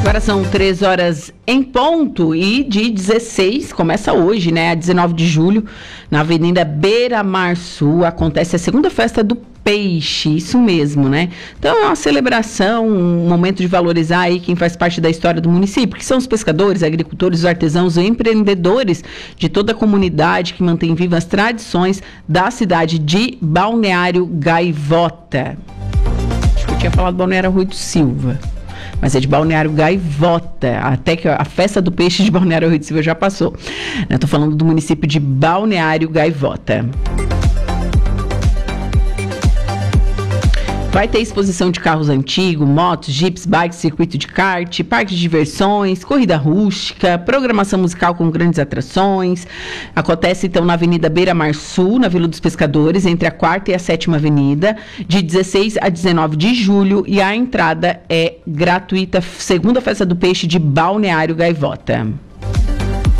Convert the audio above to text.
Agora são 3 horas em ponto e de 16, começa hoje, né? A 19 de julho, na Avenida Beira Mar Sul, acontece a segunda festa do peixe, isso mesmo, né? Então é uma celebração, um momento de valorizar aí quem faz parte da história do município, que são os pescadores, agricultores, os artesãos, os empreendedores de toda a comunidade que mantém vivas as tradições da cidade de Balneário Gaivota. Acho que eu tinha falado Balneário Rui do Silva, mas é de Balneário Gaivota, até que a festa do peixe de Balneário Rui do Silva já passou. Eu estou falando do município de Balneário Gaivota. Vai ter exposição de carros antigos, motos, jipes, bikes, circuito de kart, parque de diversões, corrida rústica, programação musical com grandes atrações. Acontece então na Avenida Beira Mar Sul, na Vila dos Pescadores, entre a 4ª e a 7ª Avenida, de 16 a 19 de julho, e a entrada é gratuita. Segunda festa do peixe de Balneário Gaivota.